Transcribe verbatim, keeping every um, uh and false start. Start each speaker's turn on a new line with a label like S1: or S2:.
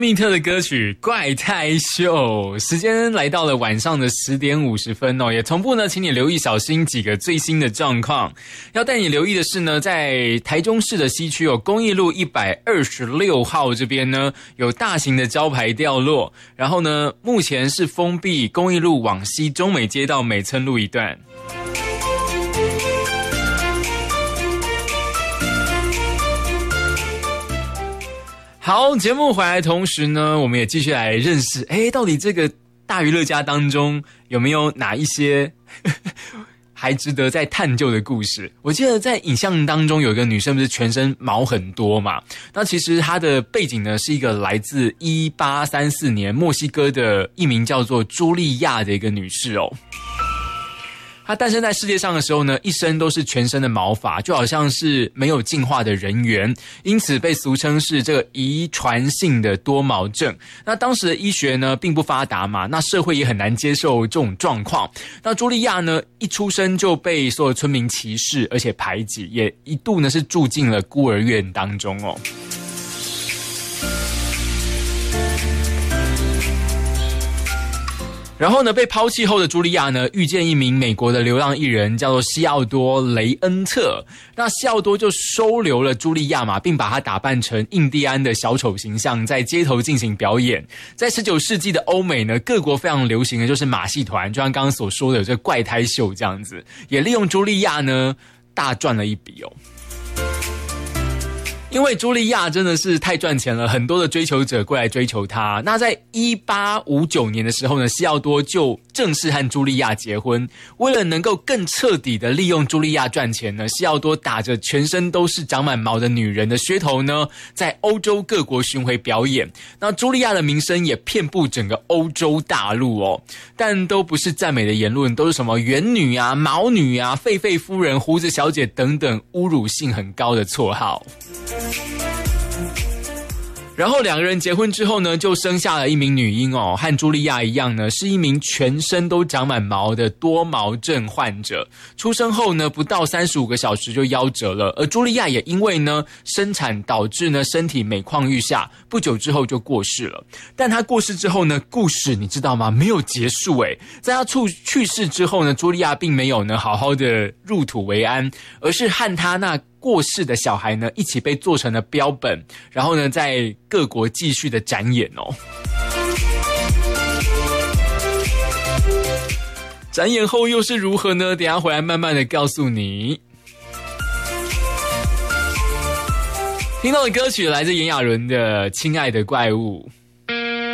S1: 密特的歌曲《怪胎秀》，时间来到了晚上的十点五十分哦，也同步呢，请你留意小心几个最新的状况。要带你留意的是呢，在台中市的西区有公益路一百二十六号这边呢，有大型的招牌掉落，然后呢，目前是封闭公益路往西中美街道美村路一段。好，节目回来的同时呢，我们也继续来认识，诶，到底这个大娱乐家当中有没有哪一些还值得再探究的故事？我记得在影像当中有一个女生不是全身毛很多嘛，那其实她的背景呢是一个来自一八三四年墨西哥的一名叫做茱莉亚的一个女士哦。她诞生在世界上的时候呢，一身都是全身的毛发，就好像是没有进化的人猿，因此被俗称是这个遗传性的多毛症。那当时的医学呢并不发达嘛，那社会也很难接受这种状况。那茱莉亚呢一出生就被所有村民歧视，而且排挤，也一度呢是住进了孤儿院当中哦。然后呢，被抛弃后的茱莉亚呢，遇见一名美国的流浪艺人，叫做西奥多·雷恩特。那西奥多就收留了茱莉亚嘛，并把她打扮成印第安的小丑形象，在街头进行表演。在十九世纪的欧美呢，各国非常流行的就是马戏团，就像刚刚所说的有这个怪胎秀这样子，也利用茱莉亚呢大赚了一笔哦。因为茱莉亚真的是太赚钱了，很多的追求者过来追求她。那在一八五九年的时候呢，西奥多就正式和茱莉亚结婚。为了能够更彻底的利用茱莉亚赚钱呢，西奥多打着全身都是长满毛的女人的噱头呢，在欧洲各国巡回表演。那茱莉亚的名声也遍布整个欧洲大陆哦，但都不是赞美的言论，都是什么元女啊、毛女啊、狒狒夫人、胡子小姐等等侮辱性很高的绰号。然后两个人结婚之后呢，就生下了一名女婴哦，和茱莉亚一样呢，是一名全身都长满毛的多毛症患者。出生后呢，不到三十五个小时就夭折了，而茱莉亚也因为呢生产导致呢身体每况愈下，不久之后就过世了。但她过世之后呢，故事你知道吗？没有结束诶，在她去世之后呢，茱莉亚并没有呢好好的入土为安，而是和她那过世的小孩呢一起被做成了标本，然后呢在各国继续的展演哦。展演后又是如何呢？等一下回来慢慢的告诉你。听到的歌曲来自炎亚纶的《亲爱的怪物》。